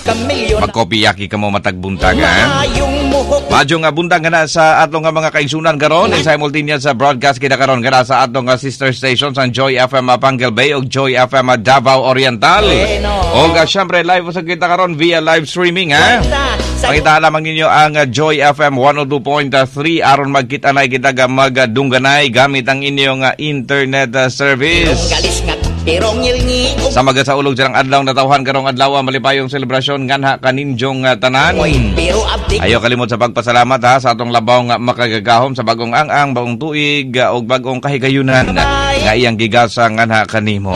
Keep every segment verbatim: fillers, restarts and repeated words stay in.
Magkopiyaki ka mo matagbuntag, ha? Madyo nga buntag nga na sa atong nga mga kaigsunan karon, in simultaneous sa broadcast kita karon nga sa atong nga sister stations ang Joy F M Pangal Bay ug Joy F M Davao Oriental. O nga syempre live sa kita karon via live streaming, ha? Pakita lamang ninyo ang Joy F M one oh two point three aron magkita na kita ga magdungganay gamit ang inyong internet service. Sa maga sa ulog jarang adlaw natawhan karong adlaw malipayong selebrasyon nganha kaninjong uh, tanan. Ayo kalimot sa pagpasalamat ha sa atong labaw nga makagagahom sa bagong ang-ang, bagong tuig uh, ug bagong kahigayunan nga iyang gigasa nganha kanimo.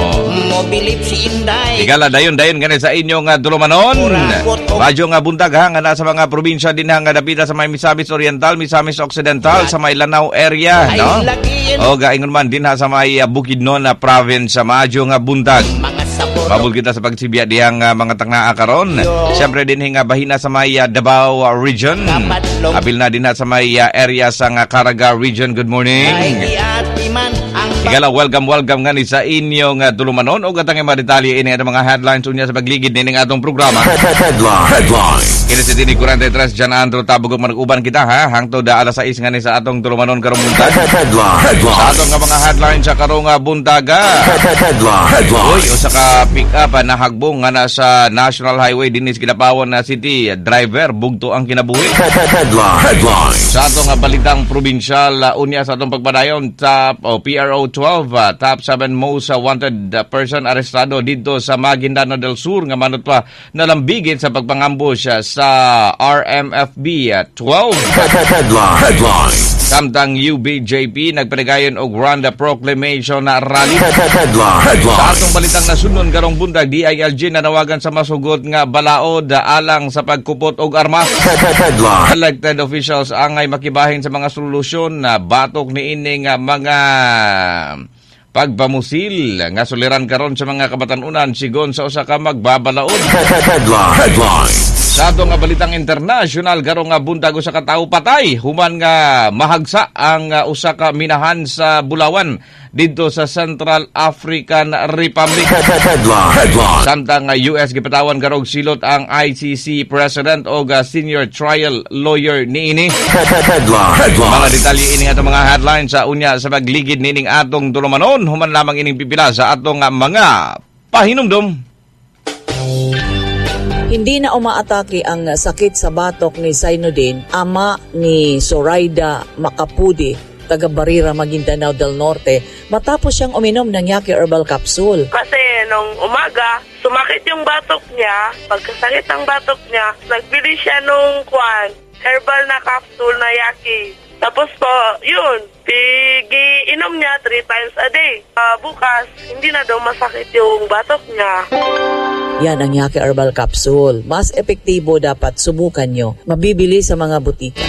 Igala dayon dayon ngani sa inyong uh, tulumanon. Madyo nga buntag ha nga sa mga probinsya din nga dapita sa may Misamis Oriental, Misamis Occidental, sa may Lanao area, no? O gaingon man din ha sa may uh, Bukidnon na uh, province sa Madyo nga buntag. Mabul kita sa pagsibya diyang uh, mga tangnaa karon. Siyempre din hinga bahina sa may uh, Davao uh, region. Abil na din ha sa may uh, area sa uh, Caraga region. Good morning. Igala, welcome, welcome nga ni sa inyong uh, tulumanon. O gatang madetalye ini ang mga headlines unya sa pagligid nining atong programa. Headlines. Kini si Tini forty-three Jan Andro Tabugog manuban kita ha. Hangtod da alas sais nga ni sa atong tulumanon karong buntag. Sa atong nga mga headlines sa karong uh, buntaga. Uy, o sa ka pick up uh, na hagbong nga na sa National Highway dinis Kidapawan na City. Driver, bugto ang kinabuhi. Sa atong uh, balitang probinsyal uh, unya sa atong pagpadayon top o P R O twelve, uh, top seven most uh, wanted uh, person arestado dito sa Maguindanao del Sur nga manot pa nalambigin sa pagpangambush uh, sa R M F B uh, twelve. Headline. Samtang U B J P nagpanigayon og Grand Proclamation na rally. Headline. Sa atong balitang nasunod karong buntag, D I L G nanawagan sa masugot nga balaod alang sa pagkupot og armas. Headline. Elected officials angay makibahin sa mga solusyon na batok ni ini nga mga pagpamusil nga suliran karon sa mga kabatanunan sigon sa usa ka magbabalaod. Headline. Sa atong nga balitang international karong nga buntag usa ka tawo patay human nga mahagsa ang uh, usa ka minahan sa Bulawan didto sa Central African Republic. Headline. Samtang nga U S gipatawan karong silot ang I C C President o uh, senior trial lawyer niini. Headline. Mga detalye ini atong mga headlines sa unya sa pagligid nining atong tulumanon human lamang ining pipila sa atong uh, mga pahinumdom. Hindi na umaatake ang sakit sa batok ni Zainuddin, ama ni Zoraida Macapudi, taga Barira, Maguindanao del Norte, matapos siyang uminom ng Yaki Herbal Capsule. Kasi nung umaga, sumakit yung batok niya. Pagkasakit ng batok niya, nagbili siya nung kwan, herbal na capsule na Yaki. Tapos po, yun, inom niya three times a day. Uh, bukas, hindi na daw masakit yung batok niya. Yan ang Yaki Herbal Capsule. Mas epektibo, dapat subukan nyo. Mabibili sa mga butika.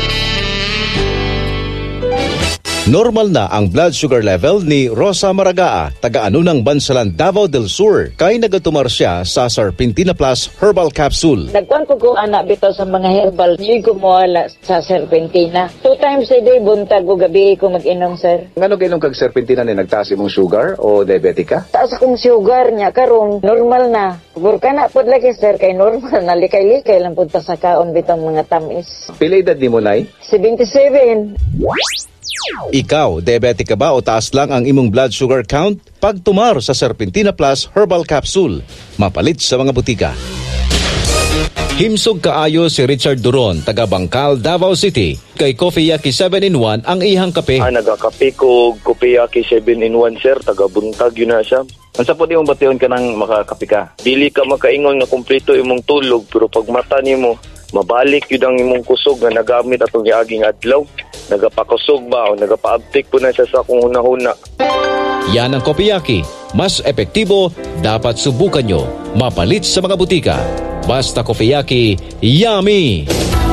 Normal na ang blood sugar level ni Rosa Maragaa, taga-ano ng Bansalan, Davao del Sur, kay nagatumar siya sa Serpentina Plus Herbal Capsule. Nagkuhan ko ko anak bito sa mga herbal, hindi ko mawala sa Serpentina. Two times a day, buntag o gabi ko mag-inom, sir. Ngano kainom kag Serpentina ni nagtaas imong sugar o diabetic ka? Taas akong sugar niya, karong normal na. Burka na po lagi, sir, kay normal na. Likay-likay lang punta sa kaon bitong mga tamis. Pila edad ni mo, nay? seventy-seven. Ikaw, diabetic ka ba o taas lang ang imong blood sugar count? Pagtumar sa Serpentina Plus Herbal Capsule, mapalit sa mga butika. Himsog kaayo si Richard Duron, taga Bangkal, Davao City. Kay Coffee Yaki seven in one ang ihang kape. Ah, nagakape ko Coffee Yaki seven in one, sir. Taga buntag yun na siya. Ang sa po di mong batiyon ka ng makakape ka. Dili ka makaingon na kumpleto imong tulog, pero pag mata ni mo, mabalik yun ang imong kusog na nagamit atong iaging adlaw. Nagapakusog ba o nagapaabtik po na siya sa kung huna-huna. Yan ang Coffee Yaki. Mas epektibo, dapat subukan nyo. Mapalit sa mga butika. Basta Coffee Yaki, yummy!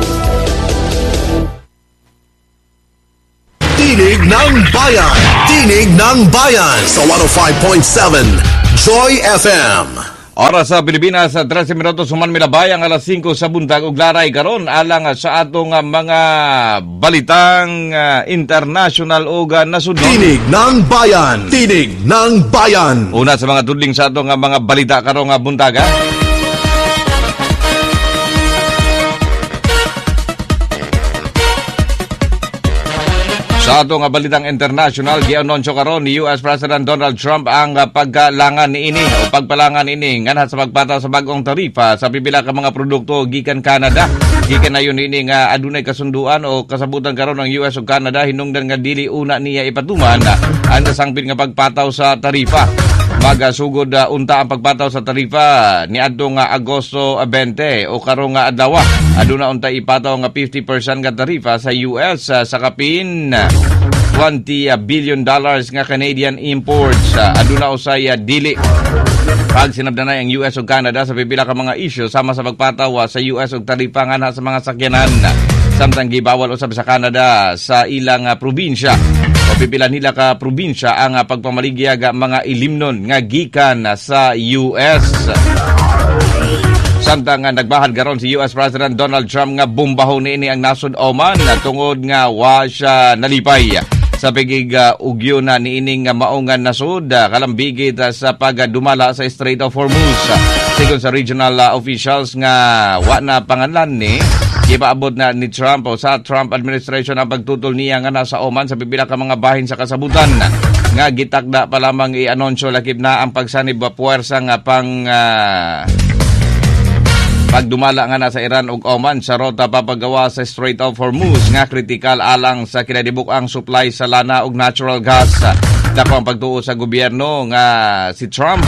Tinig ng Bayan! Tinig ng Bayan! Sa one oh five point seven Joy F M. Oras sa Pilipinas sa thirty minutos human milabayang alas singko sa buntag ug laray karon alang sa atong uh, mga balitang uh, international ug uh, nasunod. Tinig ng Bayan. Tinig ng Bayan. Una sa mga tudling sa atong uh, mga balita karong uh, buntaga. Sa atong balitang international, gi-anunsyo karon ni U S President Donald Trump ang pagkalangan ni ini o pagpalangan ini nganha sa pagpataw sa bag-ong tarifa sa pipila ka mga produkto gikan Canada. Gikan na yun ini nga adunay kasunduan o kasabutan karon ng U S ug Canada hinungdan nga dili una niya ipatuman ang nasangpit nga pagpataw sa tarifa. Magasugod uh, unta ang pagpataw sa tarifa ni adtong uh, Agosto twenty o karong nga adlaw. Aduna unta ipataw nga fifty percent nga tarifa sa U S uh, sa kapin twenty billion dollars nga Canadian imports. Uh, aduna usay uh, dili pag sinabdanay ang U S ug Canada sa pipila ka mga issue sama sa pagpataw uh, sa U S ug tarifa nga sa mga sakyanan. Samtang gibawal usab sa Canada sa ilang uh, probinsya. O pipila nila ka probinsya ang uh, pagpamaligya mga ilimnon nga gikan uh, sa U S. Samtang uh, nagbahad garon si U S President Donald Trump nga bumbahon niini ang nasod Oman uh, tungod nga wa siya nalipay sa pigig uh, ugyo na niining uh, maungan nasod uh, kalambigit uh, sa pagdumala sa Strait of Hormuz. Uh, sigon sa regional uh, officials nga wa na panganlan ni ipaabot na ni Trump o sa Trump administration ang pagtutol niya nga nasa Oman sa pipila ka mga bahin sa kasabutan nga gitakda pa lamang i-anunsyo lakip na ang pagsanib wa puwersa nga pang uh, pagdumala nga nasa Iran ug Oman sa rota papagawa sa Strait of Hormuz nga kritikal alang sa kinadibuk-ang supply sa lana ug natural gas. Dako ang pagtuo sa gobyerno nga si Trump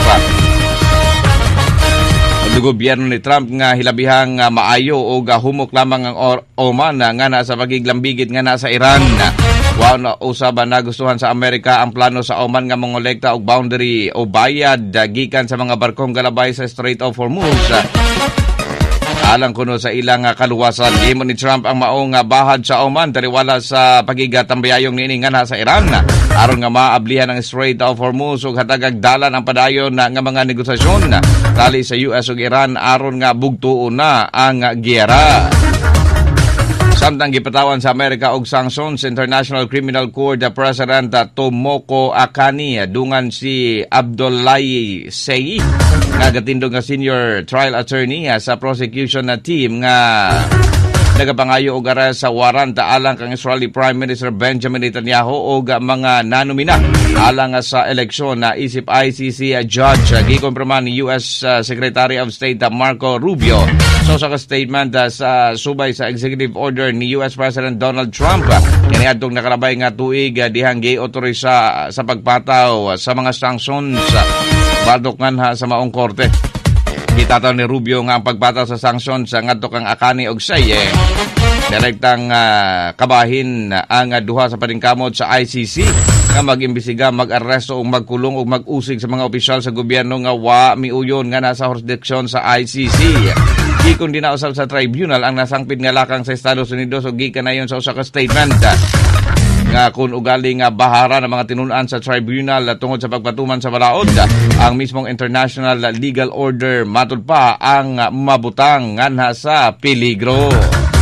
ang gobyerno ni Trump nga hilabihang uh, maayo o humok lamang ang or- Oman uh, nga nasa pagiglambigit nga nasa Iran. Wow na usaba na gustuhan sa Amerika ang plano sa Oman nga mongolekta og boundary o bayad uh, gikan sa mga barkong galabay sa Strait of Hormuz. Uh, alang kuno sa ilang uh, kaluwasan, gimo ni Trump ang maong uh, bahad sa Oman taliwala sa pagigatambayayong niini nga nasa Iran. Aron nga maablihan ang Strait of Hormuz ug hatagag dalan ang padayon na nga mga negosasyon tali sa U S ug Iran aron nga bugtuon na ang giyera. Samtang gipatawan sa Amerika og sanctions International Criminal Court the President Tomoko Akani dungan si Abdoulaye Sey nga gatindog nga senior trial attorney sa prosecution na team nga nagapangayo og arrest sa warrant alang kang Israeli Prime Minister Benjamin Netanyahu og mga nanomina alang sa eleksyon na isip I C C judge. Gikumpirma ni U S uh, Secretary of State uh, Marco Rubio so sa statement uh, sa subay sa executive order ni U S President Donald Trump kaniadtong nakalabay nga tuig uh, dihang gi-autorisa sa pagpataw uh, sa mga sanctions uh, badok nga sa maong korte. Gitataw ni Rubio nga ang pagpataw sa sanctions sa ngadto kang Akani og Sey eh, direktang uh, kabahin ang uh, duha sa paningkamot sa I C C nga mag-imbestiga, mag-aresto o magkulong o mag-usig sa mga opisyal sa gobyerno nga wa miuyon nga nasa jurisdiction sa I C C. Gikon dinausab sa tribunal ang nasangpit nga lakang sa Estados Unidos o gikan na yon sa usa ka statement nga kung ugali nga bahara ng mga tinunan sa tribunal tungod sa pagpatuman sa balaod ang mismong international legal order matud pa ang mabutang nga nasa peligro.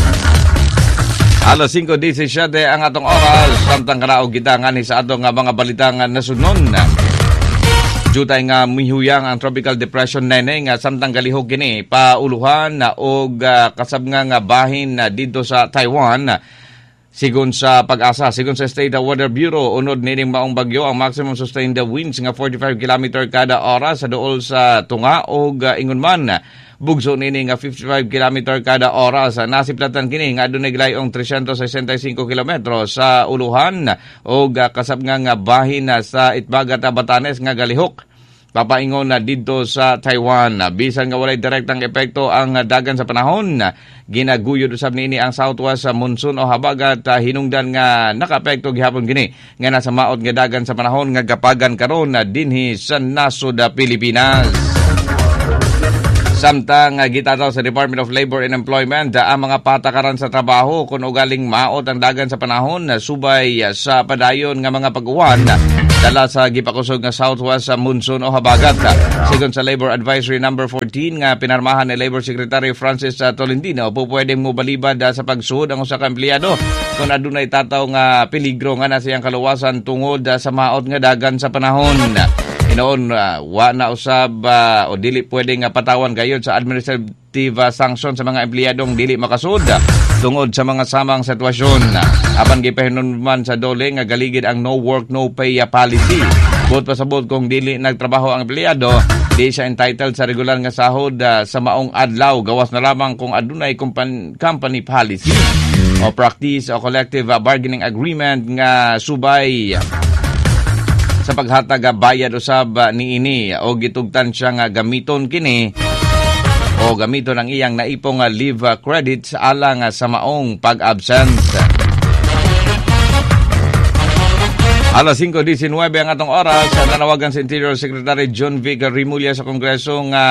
Alas five disisiete ang atong oras samtang kanaog kita nga ni sa atong mga balitang nasunon. Jutay nga mihuyang ang tropical depression nene nga samtang galihok kini pauluhan og uh, kasabnga nga bahin uh, dito sa Taiwan. Sigon sa pag-asa, sigon sa State Weather Bureau, unod nining maong bagyo ang maximum sustained winds nga forty-five kilometer kada oras sa duol sa tunga o uh, ingon man. Bugso nini nga fifty-five kilometer kada oras. Nasiplatan kini nga adunay glayong three hundred sixty-five kilometros sa uluhan o uh, kasabnga nga bahin sa Itbagat Batanes nga galihok. Papaingon na dito sa Taiwan. Bisan nga walay direktang epekto ang dagan sa panahon, ginaguyod usab niini ang southwest monsoon o habagat hinungdan nga nakaapekto gihapon gini nga nasa maot nga dagan sa panahon nga gapagan karon dinhi sa nasod Pilipinas. Samtang uh, gitataw sa Department of Labor and Employment uh, ang mga patakaran sa trabaho kung ugaling maot ang dagan sa panahon uh, subay uh, sa padayon nga mga pag-uwan uh, dala sa gipakusog nga southwest sa uh, monsoon o habagat. Uh, sigon sa Labor Advisory number fourteen nga pinarmahan ni Labor Secretary Francis uh, Tolentino po pwedeng mobalibad uh, sa pagsuod ang usa ka empleyado kung adunay tataw nga peligro nga na siyang kaluwasan tungod uh, sa maot nga dagan sa panahon. Inoon, uh, wa na usab uh, o dili pwedeng uh, patawan gayud sa administrative collective uh, sanction sa mga empleyadong dili makasud tungod sa mga samang sitwasyon. Apan gipahinumduman sa dole nga galigid ang no work no pay policy. Bot pasabot kung dili nagtrabaho ang empleyado, di siya entitled sa regular nga sahod uh, sa maong adlaw, gawas na lamang kung adunay company, company policy o practice o collective uh, bargaining agreement nga subay sa paghatag bayad usab niini o gitugtan siya nga gamiton kini o gamiton ang iyang naipong leave credits alang sa maong pag-absent. Alas five nineteen ang atong oras, nanawagan sa Interior Secretary John Vic Rimulya sa Kongreso nga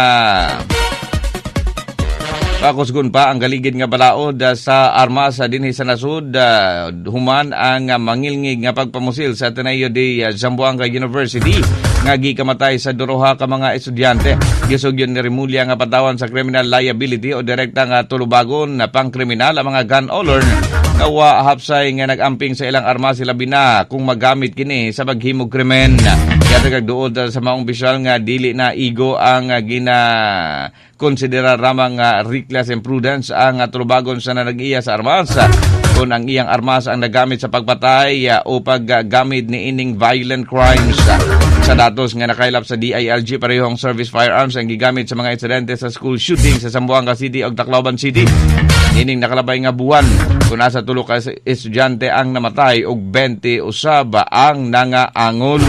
pakusgon pa ang galigid nga balaod uh, sa armas sa dinhi sa nasud, uh, human ang uh, mangilngig nga pagpamusil sa Ateneo de uh, Zamboanga University nga gikamatay sa duruha ka mga estudyante. Gisugyon ni Rimulya nga patawan sa criminal liability o direkta nga tulubagon na pangkriminal ang mga gun owner nga wa hapsay nga nagamping sa ilang armas sila bina kung magamit kini sa paghimog krimen. Kaya tagagduod uh, sa mga opisyal nga dili na igo ang uh, gina konsidera ramang uh, reckless imprudence ang uh, tulubagon sa nanag-iya sa armas uh, kung ang iyang armas ang nagamit sa pagpatay uh, o paggamit ni ining violent crimes. Uh, sa datos nga nakailap sa D I L G, parehong service firearms ang gigamit sa mga insidente sa school shooting sa Zamboanga City o Tacloban City. Ining nakalabay nga buwan kung nasa tulo ka estudyante ang namatay og twenty usab ang nangaangol.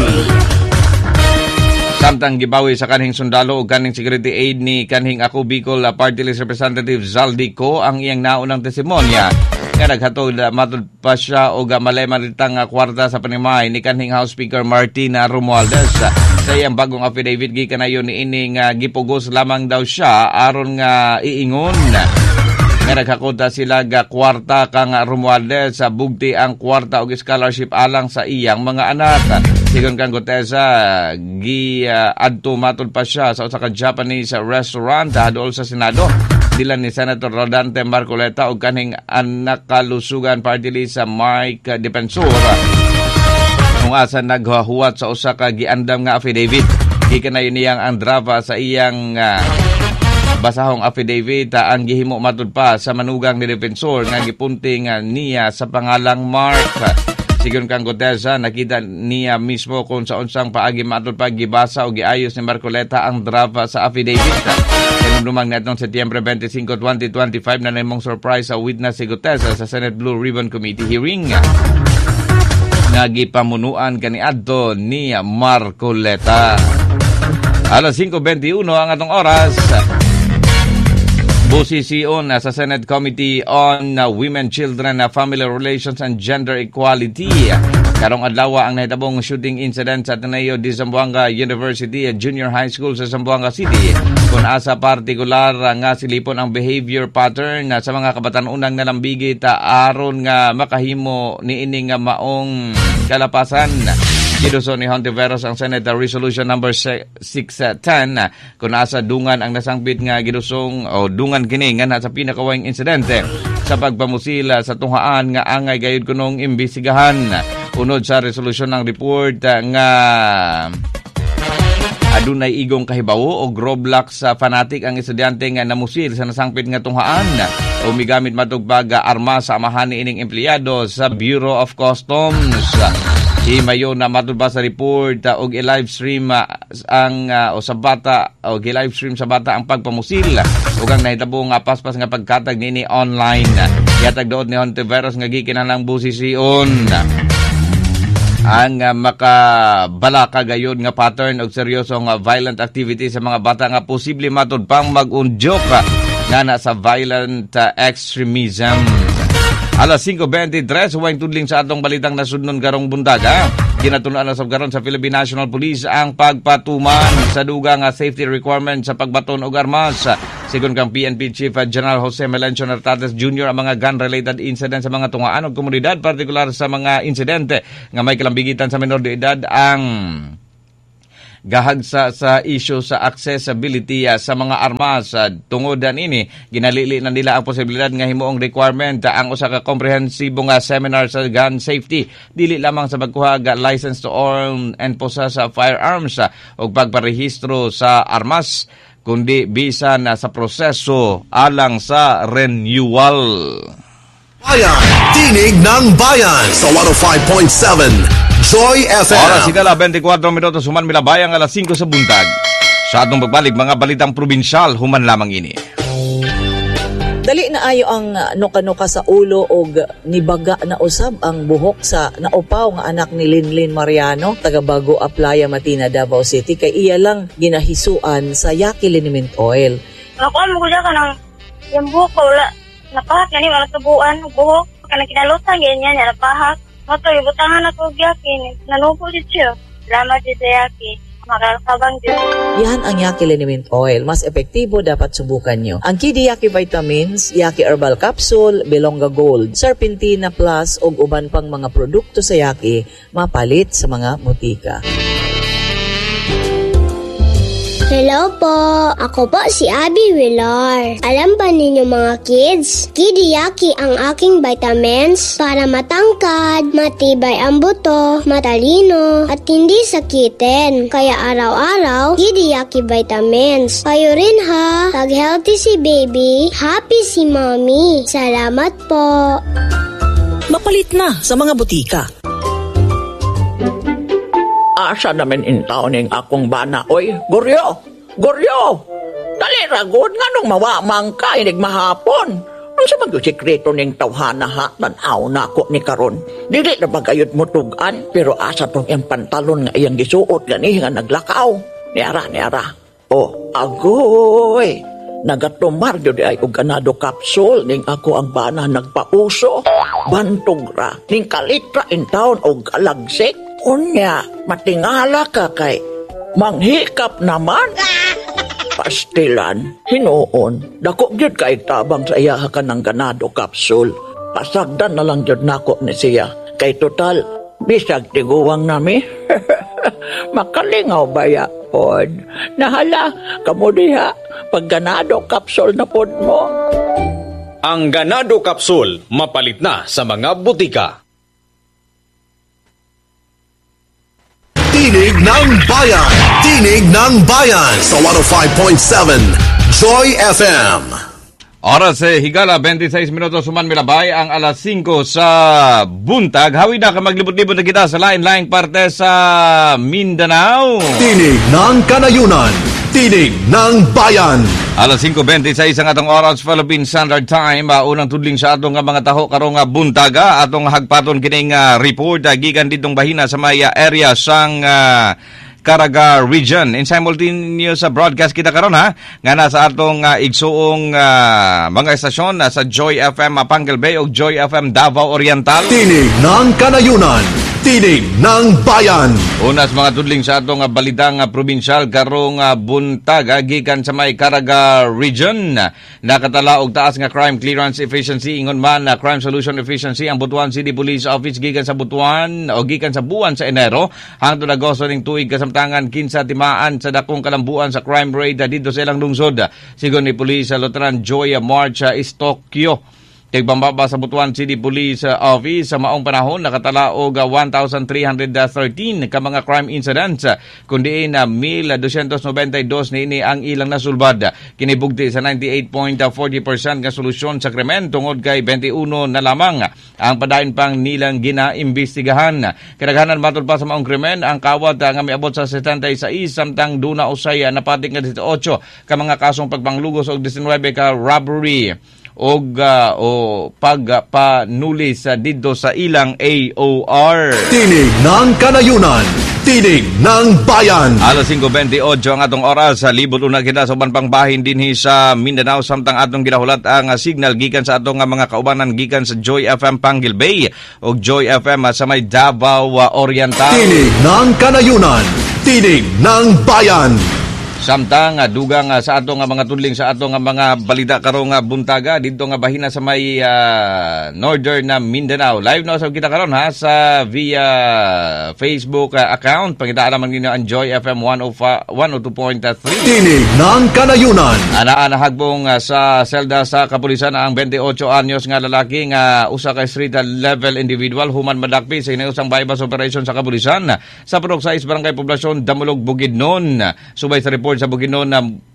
Samtang gibawi sa kanhing sundalo o kanhing security aid ni kanhing Ako Bicol uh, Party List Representative Zaldico ang iyang naunang testimonya nga naghatod uh, matud pa siya o gamalay malitang uh, kwarta sa panimay ni kanhing House Speaker Martina Romualdez. Uh, sa iyang bagong affidavit gikanayon ni ining uh, gipugos lamang daw siya aron nga iingon nga naghakuta sila ga kwarta kang Romualdez sa bugti ang kwarta og scholarship alang sa iyang mga anak. Sigon kang Gutesa, gi uh, adto matod pa siya sa usa ka Japanese restaurant adol sa Senado. Dilan ni Senator Rodante Marcoleta og kaning anak kalusugan party list sa Mike Defensor. Kung asa naghuwat sa usa ka giandam nga affidavit, gikanayon niyang andrava sa iyang uh, basahong affidavit uh, ang gihimo matud pa sa manugang ni Defensor nga gipunting uh, niya sa pangalang Mark. Sigon kang Gutesa, nakita niya mismo kung sa unsang paagi matod pa gibasa o giayos ni Marcoleta ang draft sa affidavit. Kanumdumang netong Setyembre twenty-five, twenty twenty-five na namong surprise sa witness si Gutesa sa Senate Blue Ribbon Committee hearing. Nagipamunuan kaniadto ni Marcoleta. Alas five twenty-one ang atong oras. Busisiun sa Senate Committee on Women, Children, Family Relations and Gender Equality. Karong adlaw ang nahitabong shooting incident sa Ateneo de Zamboanga University Junior High School sa Zamboanga City. Kung asa partikular nga silipon ang behavior pattern sa mga kabataan-unang nalambigit aron nga makahimo ni ining maong kalapasan. Giduson ni Hontiveros ang Senate Resolution number six ten kung asa dungan ang nasangpit nga gidusong o dungan kini nga nasa pinakawayng insidente sa pagpamusila sa tunghaan nga angay gayud kunong imbestigahan. Unod sa resolution ng report nga adunay igong kahibawo o Roblox sa fanatic ang estudyante nga namusil sa nasangpit nga tunghaan o migamit matugpag armas sa amahan ni ining empleyado sa Bureau of Customs. Himayo na matulba sa report uh, og i-live stream uh, ang uh, o sa bata o i-live stream sa bata ang pagpamusil ug ang nahitabo nga paspas nga pagkatag niini online. Yatag dood ni Hontiveros nga gikinahanglang busisiun ang uh, makabala kagayon nga pattern og seryosong uh, violent activity sa mga bata nga posible matud pang mag-unjok uh, nga na sa violent uh, extremism. Alas five twenty-three, huwag tudling sa atong balitang nasudnon karong buntaga. Ginatunan na sa karon sa Philippine National Police ang pagpatuman sa dugang safety requirement sa pagbaton og armas. Sigon kang P N P Chief General Jose Melencio Nartates Junior ang mga gun-related incidents sa mga tungaan o komunidad, partikular sa mga insidente nga may kalambigitan sa menor de edad ang gahagsa sa issue sa accessibility uh, sa mga armas. Uh, tungodan ini, ginalili na nila ang posibilidad nga himuong requirement uh, ang usa ka komprehensibong uh, seminar sa gun safety, dili lamang sa pagkuha ga license to own and possess uh, firearms uh, o pagparehistro sa armas kundi bisan uh, sa proseso alang sa renewal. Bayan, tinig ng bayan sa one oh five point seven Joy F M. Oras sigala twenty-four minutos human milabayang alas five sa buntag. Sa atong pagbalik mga balitang probinsyal human lamang ini. Dali na ayo ang nuka-nuka sa ulo og nibaga na usab ang buhok sa naupaw nga anak ni Linlin Mariano taga Bago Aplaya, Matina, Davao City kay iya lang ginahisuan sa Yaki Liniment Oil. Ako mo gud ka nang yung buhok ko wala napahak gani wala tubuan buhok kana kinalutan ganyan ya napahak. Mato ibutangan ako og Yaki nanubo jud siya. Salamat jud sa Yaki. Makalakabang jud. Yan ang Yaki Liniment Oil. Mas epektibo, dapat subukan nyo. Ang Kidi Yaki Vitamins, Yaki Herbal Capsule, Belonga Gold, Serpentina Plus ug uban pang mga produkto sa Yaki mapalit sa mga butika. Hello po! Ako po si Abby Villar. Alam ba ninyo mga kids? Kidi Yaki ang aking vitamins para matangkad, matibay ang buto, matalino, at hindi sakitin. Kaya araw-araw, Kidi Yaki vitamins. Kayo rin ha! Pag healthy si baby, happy si mommy. Salamat po! Mapalit na sa mga butika. Asa namin intaw ning akong bana. Oy, Goryo! Goryo! Dali ragod nga nung mawamang ka inig mahapon. Ano sa mga sekreto ning tawhana ha? Tanaw na ako ni karon. Dili na bagayot mo tugan, pero asa tong yung pantalon nga iyang gisuot gani nga naglakaw. Niara, niara. Oh, agoy! Nagatumar yun ay og ganado capsule ning ako ang bana nagpauso. Bantog ra, ning kalitra in town og alagsik. Unya, matingala ka kay manghikap naman. Pastilan, hinuon, dako gyud kay tabang sa iya ka ng ganado capsule. Pasagdan na lang gyud nako ni siya. Kay total, bisag tiguwang nami. Makalingaw ba ya, pod? Nahala, kamo diha, pag ganado capsule na pod mo. Ang ganado capsule, mapalit na sa mga butika. Tinig ng Bayan! Tinig ng Bayan sa one oh five point seven Joy F M. Oras eh, higala, twenty-six minutos suman milabay ang alas five sa buntag. Hawi na ka maglibot-libot na kita sa lain-laing parte sa Mindanao. Tinig ng Kanayunan. Tinig ng Bayan. Alas five twenty-six ang atong oras, Philippine Standard Time. Uh, unang tudling sa atong nga mga taho karong nga buntaga. Atong hagpaton kining uh, report uh, gikan ditong bahina sa may uh, area sang uh, Caraga Region. In simultaneous sa broadcast kita karon ha, nga nasa atong uh, igsuong uh, mga estasyon uh, sa Joy F M Pangal Bay o Joy F M Davao Oriental. Tinig ng Kanayunan. Tinig ng Bayan. Unas mga tudling sa atong uh, balitang uh, probinsyal karong uh, buntag uh, gikan sa may Caraga Region. Nakatala og taas nga crime clearance efficiency ingon man uh, crime solution efficiency ang Butuan City Police Office gikan sa Butuan o gikan sa buwan sa Enero hangtod Agosto ning tuig kasamtangan kinsa timaan sa dakong kalambuan sa crime rate uh, dito sa ilang lungsod. Sigon ni Police uh, Lieutenant Joy March uh, Istokyo. Tigbambaba sa Butuan City Police Office sa maong panahon nakatala og one thousand three hundred thirteen ka mga crime incidents kundi na one thousand two hundred ninety-two niini ang ilang nasulbad. Kinibugti sa ninety-eight point four zero percent nga solusyon sa krimen tungod kay twenty-one na lamang ang padayon pang nilang ginaimbestigahan. Kadaghanan matod pa sa maong krimen ang kawat nga miabot sa seventy-six samtang duna usay napatik nga eighteen ka mga kasong pagpanglugos og nineteen ka robbery og uh, o pagpanulis uh, dito sa ilang A O R. Tinig ng Kanayunan. Tinig ng Bayan. Alas five twenty-eight ang atong oras. Libot una kita sa uban pang bahin dinhi sa Mindanao samtang atong ginahulat ang uh, signal gikan sa atong uh, mga kaubanan gikan sa Joy F M Pangal Bay o Joy F M uh, sa may Davao uh, Oriental. Tinig ng Kanayunan. Tinig ng Bayan. Samtang uh, dugang uh, sa ato nga mga tudling sa ato nga mga balita karong uh, buntaga dito nga bahina sa may uh, Northern na uh, Mindanao. Live na sa kita karon ha sa via Facebook uh, account. Pangitaan naman ninyo ang Joy F M one oh two point three. Tinig ng Kanayunan. Ana-ana hagbong uh, sa selda sa kapulisan ang twenty-eight anyos nga lalaki nga usa ka street level individual human madakpi sa inusang bypass operation sa kapulisan sa Purok sais Barangay Poblasyon Damulog Bukidnon. Subay sa report sa Bukidnon na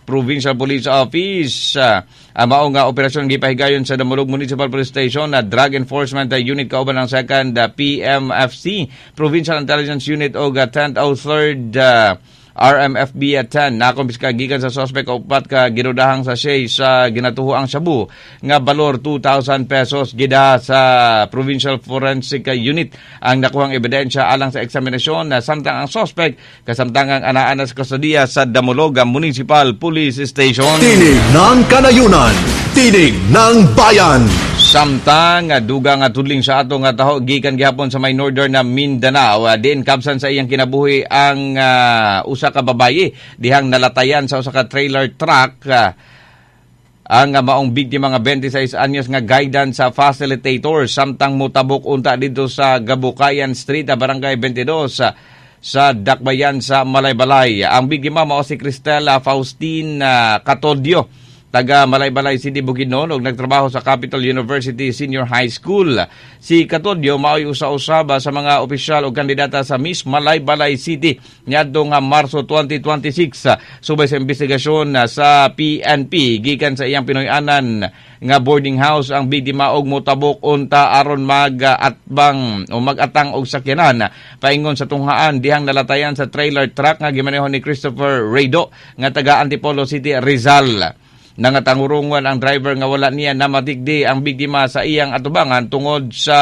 Provincial Police Office. Uh, ang mao nga operasyon gipahigayon sa Damulog Municipal Police Station na Drug Enforcement Unit kauban ng second uh, P M F C, Provincial Intelligence Unit o tenth o third uh, R M F B at ten na kumpiska gikan sa suspect o upat ka ginudahang sa siya sa ginatuhoang shabu nga balor two thousand pesos gida sa Provincial Forensic Unit ang nakuhang ebidensya alang sa eksaminasyon na samtang ang suspect kasamtangang anaan sa kustodiya sa Damulog Municipal Police Station. Tinig ng Kanayunan, tinig ng bayan. Samtang duga nga tudling sa ato nga taho gikan gihapon sa may northern na Mindanao, din kabsan sa iyang kinabuhi ang uh, usa ka babaye dihang nalatayan sa usa ka trailer truck. Uh, ang uh, maong biktima nga twenty-six anyos nga guidance sa facilitator samtang motabok unta dito sa Gabukayan Street, Barangay twenty-two uh, sa Dakbayan sa Malaybalay. Ang biktima mao si Cristela Faustine uh, Catodio, taga Malaybalay City, Bukidnon, ug nagtrabaho sa Capital University Senior High School. Si Catodio mao'y usa-usaba sa mga opisyal o kandidata sa Miss Malaybalay City niadtong Marso twenty twenty-six. Subay sa investigasyon sa P N P gikan sa iyang Pinoy-anan nga boarding house ang biktima og motabok unta aron mag-atbang o mag-atang og sakyanan paingon sa tunghaan dihang nalatayan sa trailer truck nga gimanehon ni Christopher Raydo nga taga Antipolo City, Rizal. Nangatangurungan ang driver nga wala niya na matigdi ang biktima sa iyang atubangan tungod sa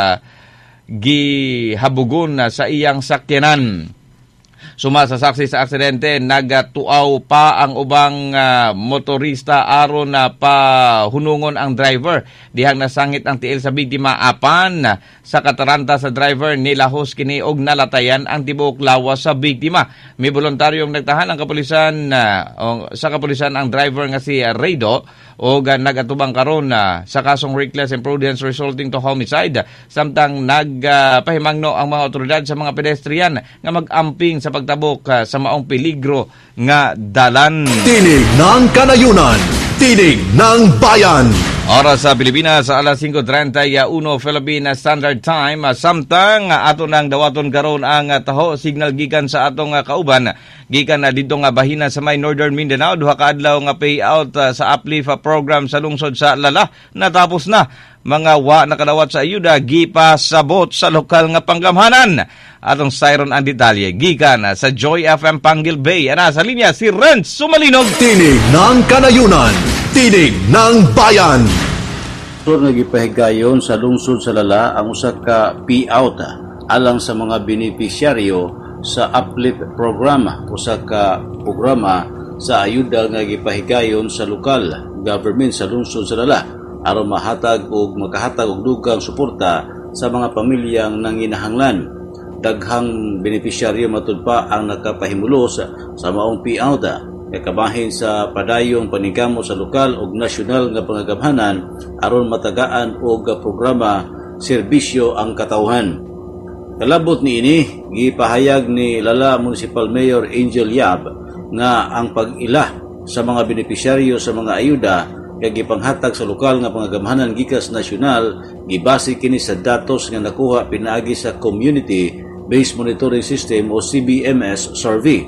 gihabugon sa iyang sakyanan. Suma sa saksi sa aksidente, nagatuaw pa ang ubang uh, motorista aron na uh, pahunungon ang driver. Dihang nasangit ang tiil sa biktima apan sa kataranta sa driver nilahos kini og nalatayan ang tibuok lawas sa biktima. May voluntaryong nagtahan ang kapulisan uh, sa kapulisan ang driver nga si Raydo o uh, nagatubang karon uh, sa kasong reckless imprudence resulting to homicide. Samtang nagpahimangno uh, ang mga otoridad sa mga pedestrian nga mag-amping sa pagtabok uh, sa maong peligro nga dalan. Tinig ng Kanayunan, tinig ng bayan. Oras sa Pilipinas sa alas five thirty-one Philippine Standard Time. Samtang ato nang dawaton karon ang taho signal gikan sa atong kauban gikan na dito nga bahina sa may Northern Mindanao. Duha ka adlaw nga payout uh, sa uplift program sa lungsod sa Lala natapos na. Mga wa nakadawat sa ayuda gipasabot sa lokal nga panggamhanan. Atong siron ang detalye gikan sa Joy F M Panguil Bay. Ana sa linya si Renz Sumalinog. Tinig ng Kanayunan, tinig ng bayan. So nagipahigayon sa lungsod sa Lala ang usa ka payout alang sa mga benepisyaryo sa uplift programa, usa ka programa sa ayuda nga gipahigayon sa lokal government sa lungsod sa Lala aron mahatag og makahatag og dugang suporta sa mga pamilyang nanginahanglan. Daghang benepisyaryo matud pa ang nakapahimulo sa, sa maong payout kabahin sa padayong panigamo sa lokal ug nasyonal nga pangagamhanan aron matagaan og programa serbisyo ang katawhan. Kalabot niini gipahayag ni Lala Municipal Mayor Angel Yab nga ang pag-ila sa mga benepisyaryo sa mga ayuda kay gipanghatag sa lokal nga pangagamhanan gikas nasyonal gibase kini sa datos nga nakuha pinaagi sa Community Based Monitoring System o C B M S survey.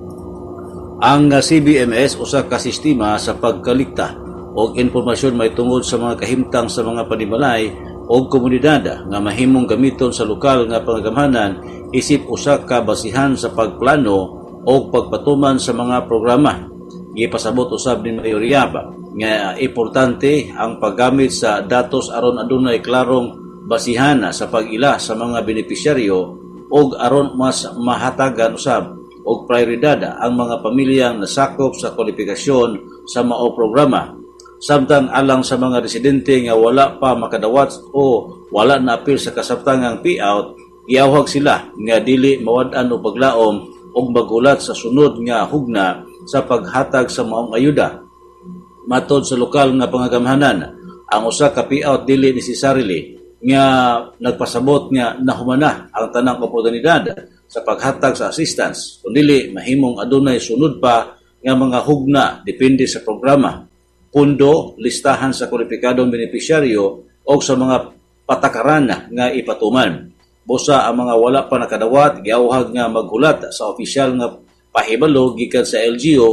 Ang C B M S usa ka sistema sa pagkalikta og impormasyon may tungod sa mga kahimtang sa mga panimalay o komunidad nga mahimong gamiton sa lokal nga pangagamhanan isip usa ka basihan sa pagplano o pagpatuman sa mga programa. Gipasabot usab ni Mayor Yab nga importante ang paggamit sa datos aron adunay klarong basihan sa pag-ila sa mga benepisyaryo og aron mas mahatagan usab og prioridad ang mga pamilyang nasakop sa kwalifikasyon sa mao programa. Samtang alang sa mga residente nga wala pa makadawat o wala na apil sa kasabtangang payout, iawhag sila nga dili mawad-an o paglaom og magulat sa sunod nga hugna sa paghatag sa maong ayuda. Matod sa lokal nga pangagamhanan, ang usa ka payout dili necessarily nga nagpasabot nga nahumana ang tanang oportunidad sa paghatag sa assistance, kundi mahimong adunay sunod pa nga mga hugna depende sa programa, pundo, listahan sa kwalipikadong benepisyaryo o sa mga patakaran nga ipatuman. Busa ang mga wala pa nakadawat, giawhag nga maghulat sa opisyal nga pahibalo gikan sa L G O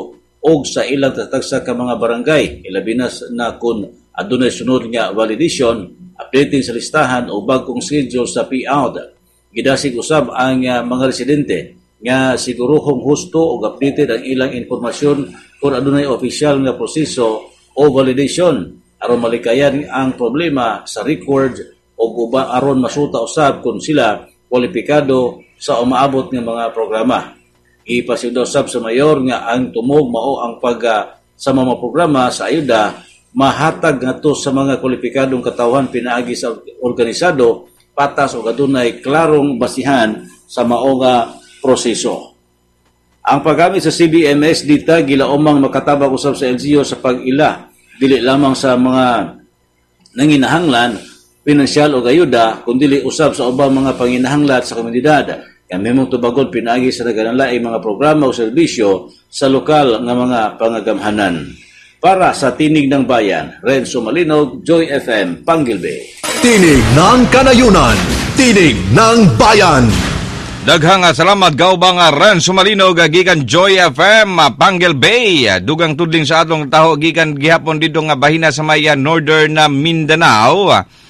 o sa ilang tatagsa ka mga barangay, ilabi na, na kung adunay sunod nga validation, updating sa listahan o bagong schedule sa payout. Gidasig usab ang uh, mga residente nga siguruhong husto o updated ang ilang informasyon kung adunay opisyal nga proseso o validation aron malikayan ang problema sa record o uba aron masuta usab kung sila kwalipikado sa umaabot nga mga programa. Ipasidaw sab sa mayor nga ang tumog mao ang pag uh, sa mga programa sa ayuda mahatag ngadto sa mga kwalipikadong katawan pinaagi sa organisado patas o adunay klarong basihan sa mao nga proseso. Ang paggamit sa C B M S dita gilaumang makatabang usab sa L G U sa pag-ila dili lamang sa mga nanginahanglan pinansyal o ayuda kundi usab sa ubang mga panginahanglan sa komunidad. Kami mong tubagon pinaagi sa nagalanlaing mga programa o serbisyo sa lokal nga mga pangagamhanan. Para sa Tinig ng Bayan, Renzo Malinog, Joy F M, Panggilbe. Tinig ng Kanayunan, Tinig ng Bayan. Daghang salamat gaubang Renzo Malinog gikan Joy F M, Panggilbe. Dugang tudling sa atong taho gikan gihapon dito nga bahina sa may Northern Mindanao.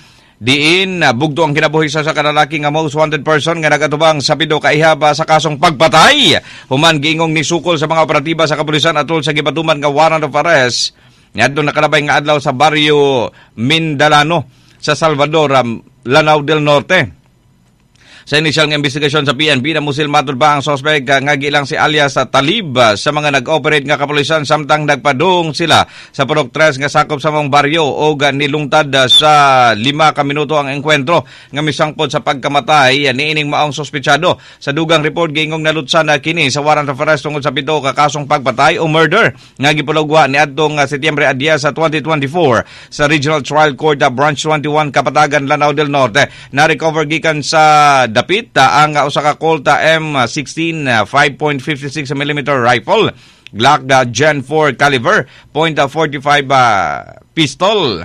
Diin, bugdo ang kinabuhi sa sa kanalaki nga most wanted person nga nagatubang sa pido kaihaba sa kasong pagpatay. Human giingong ni sukol sa mga operatiba sa kapulisan atol sa gibatuman nga warrant of arrest. Ngadto nakalabay nga adlaw sa baryo Mindalano sa Salvador, Lanao del Norte. Sa inisyal ng investigasyon sa P N P, namusil matod ba ang suspect nga gilang si alias sa Talib sa mga nag-operate nga kapulisan samtang nagpadung sila sa Purok tres nga sakop sa mong baryo o nilungtad sa lima ka minuto ang engkwentro nga misangpod sa pagkamatay niining maong sospechado. Sa dugang report gingong nalutsan na kini sa warrant of arrest tungkol sa pito ka kasong pagpatay o murder nga gipulugwa ni adtong Setyembre adya sa twenty twenty-four sa Regional Trial Court Branch twenty-one Kapatagan, Lanao del Norte. Na-recover gikan sa dapit ang usa ka Colt M sixteen five point five six millimeter rifle, Glock Gen four caliber, point four five uh, pistol,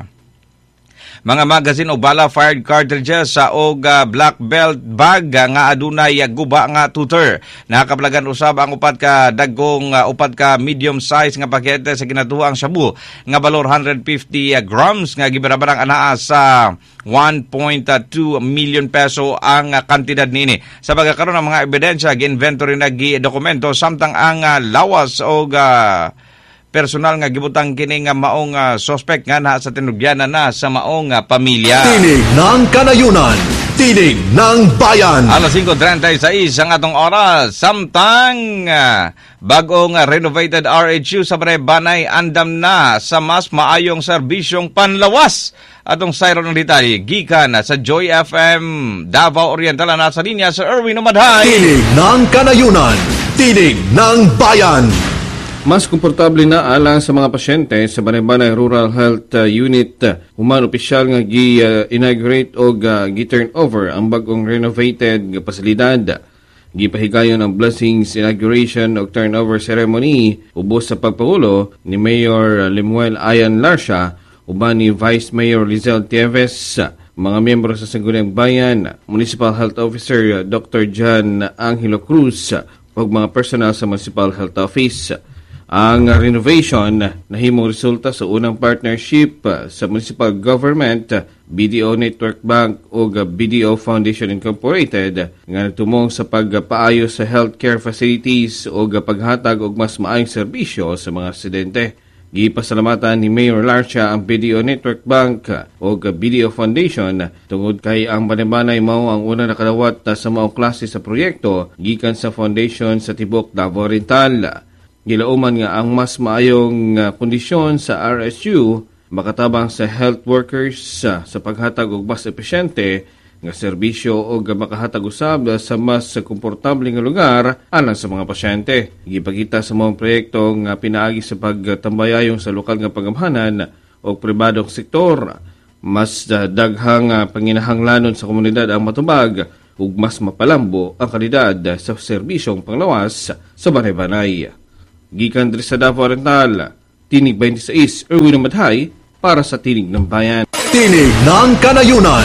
mga magazine o bala, fired cartridges sa og uh, black belt bag uh, nga adunay uh, guba nga tutor. Nakapalagan usab ang upat ka dagkong uh, upat ka medium size nga pakete sa ginatuang shabu nga balor one hundred fifty uh, grams nga gibarabarang anaa sa one point two million peso ang uh, kantidad nini. Sa pagkakaroon ng mga ebidensya, gi-inventory na gi-dokumento samtang ang uh, lawas o uh, personal nga gibutang kini nga maong uh, suspect nga na sa tinugyanan na sa maong uh, pamilya. Tinig ng Kanayunan, Tinig ng Bayan. alas singko treinta-seis ang atong oras. Samtang uh, bagong uh, renovated R H U sa Banay andam na sa mas maayong serbisyong panlawas. Atong sayro ng detalye gikan sa Joy F M Davao Oriental na sa linya sa Erwin Umadhay. Tinig ng Kanayunan, Tinig ng Bayan. Mas komportable na alang sa mga pasyente sa Banay-Banay Rural Health uh, Unit. Human opisyal nga gi-inaugurate uh, o uh, gi-turn over ang bagong renovated nga pasilidad. Gipahigayon ang blessings inauguration o turnover ceremony ubos sa pagpangulo ni Mayor Lemuel Ayan Larsha uban ni Vice Mayor Lizelle Tieves, mga miyembro sa Sangguniang Bayan, Municipal Health Officer Doctor John Angelo Cruz ug mga personal sa Municipal Health Office. Ang renovation nahimong resulta sa unang partnership sa municipal government, B D O Network Bank o B D O Foundation Incorporated nga nagtumong sa pagpaayo sa healthcare facilities o paghatag og mas maayong serbisyo sa mga residente. Gipasalamatan ni Mayor Larsha ang B D O Network Bank o B D O Foundation tungod kay ang Banay-Banay mao ang una nakadawat sa maong klase sa proyekto gikan sa foundation sa Tibok, Davao Oriental. Gilauman nga ang mas maayong uh, kondisyon sa R S U makatabang sa health workers uh, sa paghatag og mas epesyente nga serbisyo o makahatag usab sa mas komportable nga lugar alang sa mga pasyente. Gipakita sa mga proyekto nga pinaagi sa pagtambayayong sa lokal nga pagamhanan o pribadong sektor. Mas uh, daghang uh, panginahanglanon sa komunidad ang matubag ug mas mapalambo ang kalidad sa serbisyong panglawas sa Banay-Banay. Gikan diri sa Davao Oriental, Tinig twenty-six, Erwin Umadhay para sa Tinig ng Bayan. Tinig ng Kanayunan,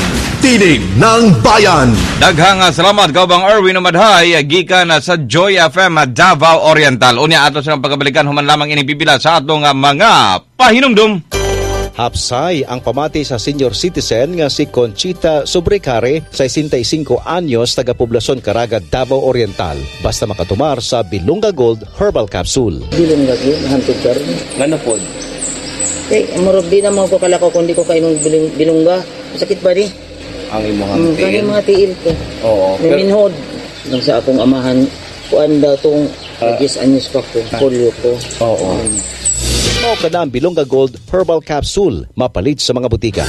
Tinig ng Bayan. Daghang salamat kaubang Erwin Umadhay gikan sa Joy F M Davao Oriental. Unya ato silang pagkabalikan human lamang inipipila sa atong mga pahinumdum. Hapsay ang pamati sa senior citizen nga si Conchita Sobrecare, sesenta y cinco anyos, taga-poblasyon Caraga, Davao Oriental. Basta makatumar sa Bilunga Gold Herbal Capsule. Bilunga Gold, hantod karon. Ngano pod? Eh, murag di na mo ko kalakaw kung di ko kainong bilungga. Sakit ba di? Ang imong mm, tiil? Ang mga tiil ko. Oo. May minhod. Nang sa akong amahan, kuan daw itong uh, nagis anyos pa ko, polio ko. Oo. Um, Mao ka na ang Bilunga Gold Herbal Capsule, mapalit sa mga butika.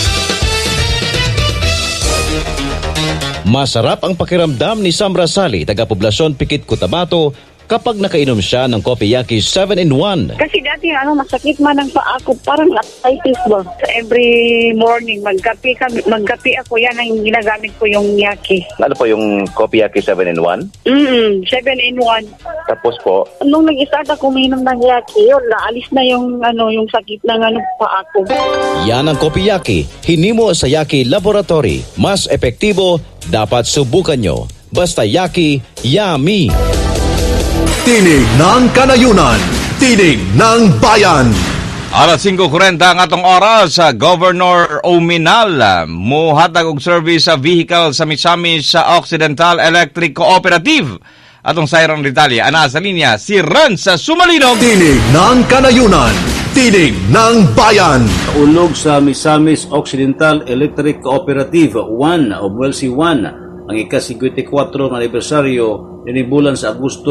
Masarap ang pakiramdam ni Sam Rasali, taga-poblasyon Pikit, Cotabato, kapag nakainom siya ng Kopiyaki seven in one. Kasi dati ano, masakit man ang paa ko, parang arthritis ba. So every morning, magkape, kami, magkape ako, yan ang ginagamit ko yung yaki. Ano po yung Kopiyaki seven in one? Mm, seven in one. Tapos po? Nung nag-start ako uminom ng yaki, yun, naalis na yung, ano, yung sakit ng ano, paa ko. Yan ang Kopiyaki, hinimo sa Yaki Laboratory. Mas epektibo, dapat subukan nyo. Basta Yaki, yummy! Tinig ng Kanayunan, Tinig ng Bayan. Alas singko kuwarenta ang atong oras sa Governor Uminal. Muhatag og service sa vehicle sa Misamis sa Occidental Electric Cooperative. Atong sayron detalye, ana sa linya si Ran sa Sumalinog. Tinig ng Kanayunan, Tinig ng Bayan. Ulog sa Misamis Occidental Electric Cooperative one o M W E L C one ang ika-fifty-four na anibersaryo ni bulan sa Agosto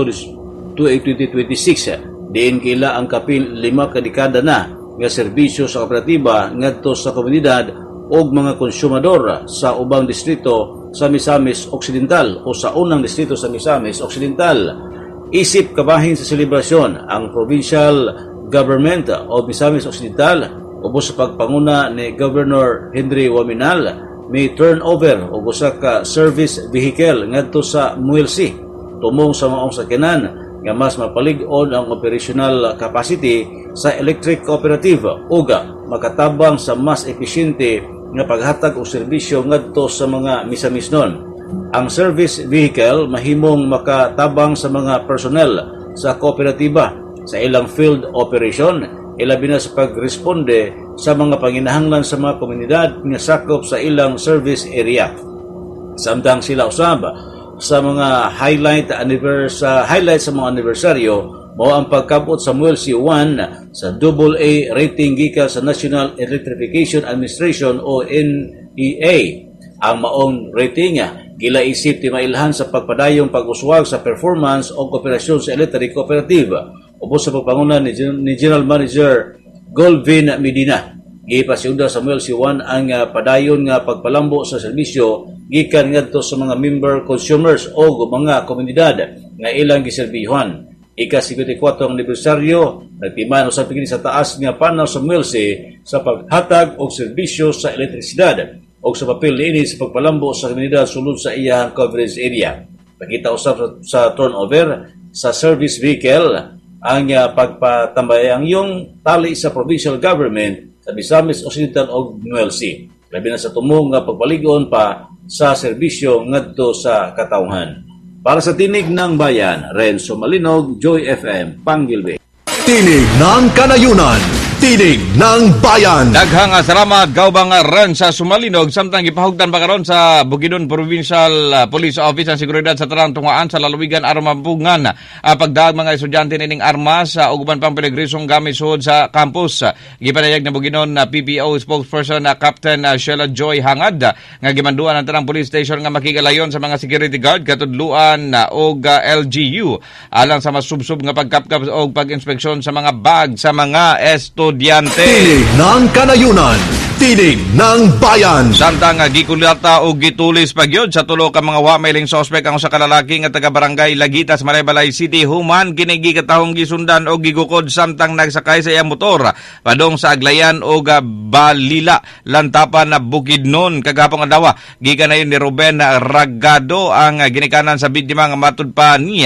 twenty twenty-six. Diin kila ang kapil lima ka dekada na nga serbisyo sa kooperatiba ngadto sa komunidad og mga konsumador sa ubang distrito sa Misamis Occidental o sa unang distrito sa Misamis Occidental. Isip kabahin sa selebrasyon ang provincial government o Misamis Occidental ubos sa pagpanguna ni Governor Henry Waminal may turnover og usa ka service vehicle ngadto sa M W E L C tumong sa maong sakyanan nga mas mapalig-on ang operational capacity sa electric cooperative ug makatabang sa mas epesyente nga paghatag og serbisyo ngadto sa mga misamisnon. Ang service vehicle mahimong makatabang sa mga personnel sa kooperatiba sa ilang field operation, ilabi na sa pagresponde sa mga panginahanglan sa mga komunidad nga sakop sa ilang service area. Samtang sila usab sa mga highlight anniversary sa highlight sa mga anibersaryo mao ang pagkabot sa M W E L C one sa double A rating gikan sa National Electrification Administration o N E A. Ang maong rating gila isip ti mailhan sa pagpadayong pag-uswag sa performance o operasyon sa electric cooperative ubos sa pagpanguna ni, ni General Manager Golvin Medina. Gipasiugda sa M W E L C one ang uh, padayon nga pagpalambo sa serbisyo gikan ngadto sa mga member consumers o mga komunidad nga ilang giserbihan. ika-fifty-four ang anibersaryo nagtiman usab kini sa taas nga panaw sa M W E L C sa paghatag og serbisyo sa elektrisidad o sa papel niini sa pagpalambo sa komunidad sulod sa iyang coverage area. Pakita usab sa, sa turnover sa service vehicle ang uh, pagpatambayang yung tali sa provincial government sa Misamis Occidental o M W E L C. Labi na sa tumong nga pagpaligon pa sa serbisyo ngadto sa katawhan. Para sa Tinig ng Bayan, Renzo Malinog, Joy F M, Panggilbe. Tinig ng Kanayunan, Tinig ng Bayan. Daghang salamat kaubang Ren sa Sumalinog samtang gipahugdan pa karon sa Bukidnon Provincial uh, Police Office ang seguridad sa tanang tungaan sa lalawigan aron mampungan uh, pagdaag mga estudyante nining armas sa uh, uguban pang pinagrisong gamit suod sa campus. Uh, gipanayag na Bukidnon na uh, P P O spokesperson na uh, Captain uh, Sheila Joy Hangad uh, nga gimanduan ang tanang police station nga makigalayon sa mga security guard katudluan uh, og uh, L G U alang sa masubsob nga pagkapkap og pag-inspeksyon sa mga bag sa mga estudyante. Tinig ng Kanayunan, Tinig ng Bayan. Samtang uh, gikulata o gitulis pagyod sa tulo ka mga wamailing sospek ang usa ka lalaki nga taga barangay Lagitas, Malaybalay City human kini gikatahong gisundan o gigukod samtang nagsakay sa iyang motor padong sa Aglayan o uh, Balila lantapan na Bukidnon kagapong adlaw. Gikanayon ni Ruben Ragado ang uh, ginikanan sa biktima nga matud pa niya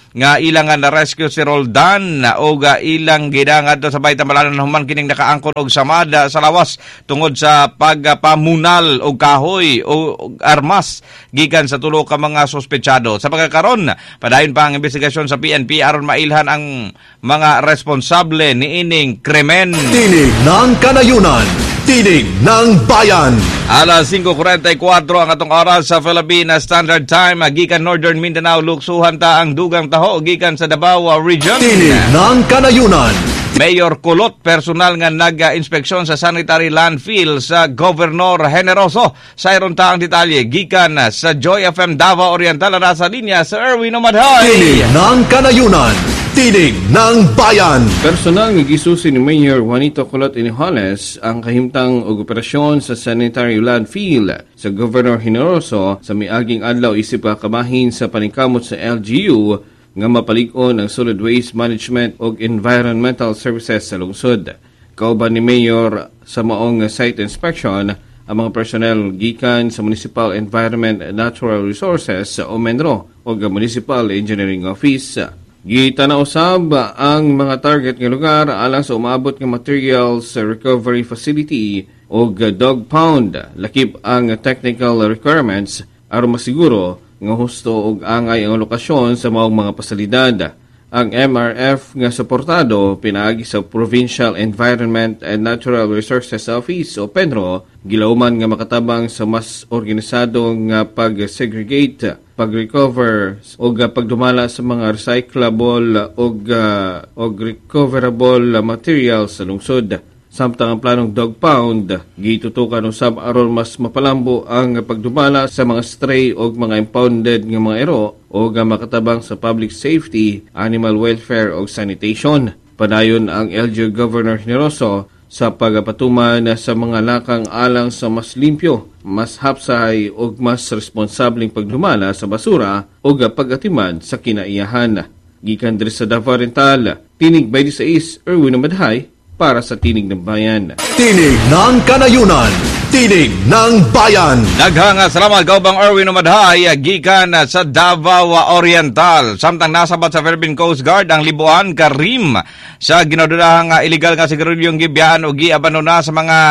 nga ilang nga na-rescue si Roldan o ga ilang gidangat sa bayta malanan human kining nakaangkon og samada sa lawas tungod sa pagpamunal og kahoy o armas gikan sa tulo ka mga suspetsado. Sa pagkakaron, padayon pa ang investigasyon sa P N P aron mailhan ang mga responsable niining krimen. Tinig ng Kanayunan, tinig ng bayan. Alas singko kuwarenta y kuwatro ang atong oras sa Philippine Standard Time. Gikan Northern Mindanao, luksuhan ta ang dugang taho gikan sa Davao Region. Tinig ng Kanayunan. Mayor Kulot personal nga nag-inspeksyon sa sanitary landfill sa Governor Generoso. Sa iron ta ang detalye gikan sa Joy F M Davao Oriental na sa linya sa Erwin Omadhay. Tinig ng Kanayunan, tinig ng bayan. Personal nga gisusi ni Mayor Juanito Kulot Inijuales ang kahimtang og operasyon sa sanitary landfill sa Governor Generoso sa miaging adlaw isip kamahin sa paningkamot sa L G U nga mapalig-on ang solid waste management og environmental services sa lungsod. Kauban ni Mayor sa maong site inspection ang mga personnel gikan sa Municipal Environment and Natural Resources sa O M E N R O o Municipal Engineering Office. Gitanaw usab ang mga target nga lugar alang sa umabot nga materials recovery facility o dog pound. Lakip ang technical requirements aron masiguro nga husto og angay ang lokasyon sa maong mga pasalidad. Ang M R F nga suportado pinaagi sa Provincial Environment and Natural Resources Office o P E N R O gilauman nga makatabang sa mas organisado nga pag-segregate, pag-recover o pagdumala sa mga recyclable o uh, recoverable materials sa lungsod. Samtang ang planong dog pound, gitutukan usab aron mas mapalambo ang pagdumala sa mga stray o mga impounded nga mga ero o nga makatabang sa public safety, animal welfare o sanitation. Padayon ang L G U Governor Generoso sa pagapatuman sa mga lakang alang sa mas limpyo, mas hapsay o mas responsableng pagdumala sa basura o pagatiman sa kinaiyahan. Gikan diri sa Davao Oriental, Tinig by Disais, Erwin Omadhay, para sa Tinig ng Bayan. Tinig ng Kanayunan, tinig ng bayan. Daghang salamat kaubang Erwin Omadhay gikan sa Davao Oriental. Samtang nasabat sa Philippine Coast Guard ang libuan ka rim sa ginadudahang illegal nga sigarilyong gibiyaan o giabano na sa mga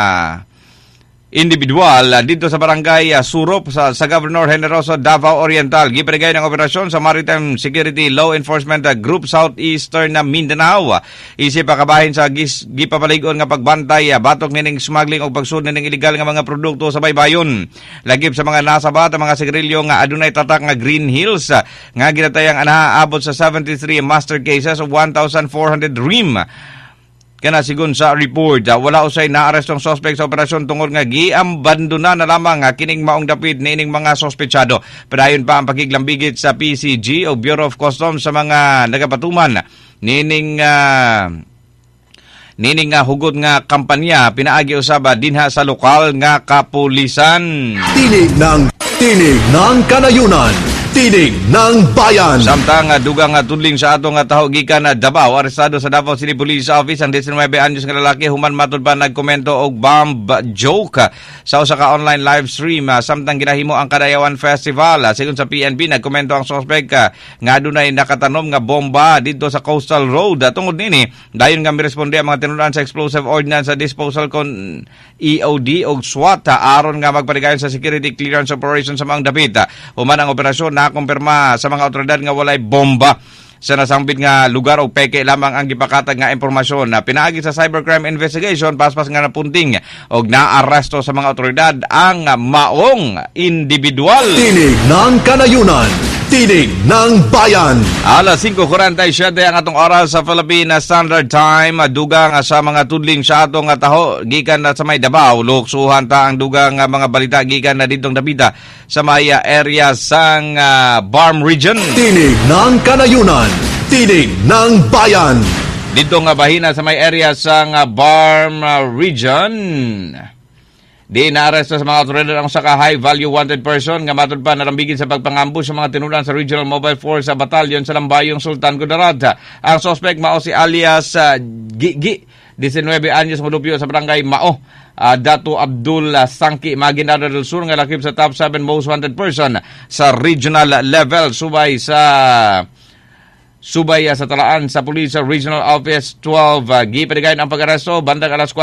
individual dito sa barangay uh, Surup sa, sa Governor Generoso, Davao Oriental. Gipanigay ng operasyon sa Maritime Security Law Enforcement uh, Group Southeastern na Mindanao. Isip pakabahin sa gis, gipapaligon nga pagbantay uh, batok nining smuggling o pagsud nining illegal nga mga produkto sa baybayon. Lagip sa mga nasabat ang mga sigarilyo nga adunay tatak nga Green Hills uh, nga ginatayang anaabot sa seventy-three master cases of one thousand four hundred rim. Kana sigun sa report, wala usay naarestong suspect sa operasyon tungod nga giambandona na lamang kining maong dapit niining mga sospechado. Padayon pa ang pakiglambigit sa P C G o Bureau of Customs sa mga nagapatuman nining uh, nining nga hugot nga kampanya pinaagi usaba dinha sa lokal nga kapulisan. Tinig ng tinig ng Kanayunan, tinig ng bayan. Samtang uh, dugang uh, tudling sa atong uh, taho gikan na uh, Davao, arestado sa Davao City Police Office ang nineteen anyos nga lalaki human matud pa nagkomento og bomb joke uh, sa usa ka online live stream uh, samtang ginahimo ang Kadayawan Festival. Uh, sigon sa P N P nagkomento ang suspect uh, nga adunay nakatanom nga bomba dito sa Coastal Road. Uh, tungod nini, dayon nga miresponde ang mga tinunan sa Explosive Ordnance sa Disposal kon E O D og SWAT uh, aron nga magpanigayon sa security clearance operation sa mga dapit. Uh, human ang operasyon nakumpirma sa mga otoridad nga walay bomba sa nasangbit nga lugar o peke lamang ang gipakatag nga impormasyon na pinaagi sa cybercrime investigation paspas nga napunting og naaresto sa mga otoridad ang maong individual. Tinig ng Kanayunan, tinig ng bayan. Alas singko forty-seven ang atong oras sa Philippine Standard Time. Dugang sa mga tudling sa atong taho gikan na sa may Davao, luksuhan ta ang dugang mga balita gikan na ditong Dabita sa may area sang uh, Barm Region. Tinig ng Kanayunan, tinig ng bayan. Dito nga bahina sa may area sang uh, Barm uh, Region. Di naaresto sa mga otoridad ang saka high-value wanted person nga matod pa narambigin sa pagpangambush sa mga tinulan sa Regional Mobile Force sa Batalyon sa Lambayong Sultan Kudarat. Ang suspect mao si alias uh, Gigi, nineteen anyos modupyo sa barangay Mao. Uh, Dato Abdul uh, Sangki Maguindanao del Sur nga lakip sa top seven most wanted person sa regional level subay sa subay uh, sa talaan sa Police Regional Office twelve. Uh, gipadigayon ang pag-aresto bandang alas